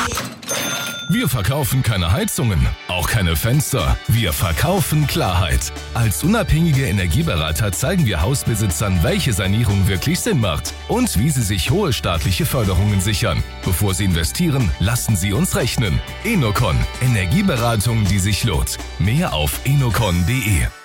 Wir verkaufen keine Heizungen, auch keine Fenster. Wir verkaufen Klarheit. Als unabhängige Energieberater zeigen wir Hausbesitzern, welche Sanierung wirklich Sinn macht und wie sie sich hohe staatliche Förderungen sichern. Bevor sie investieren, lassen sie uns rechnen. Enocon. Energieberatung, die sich lohnt. Mehr auf enocon.de.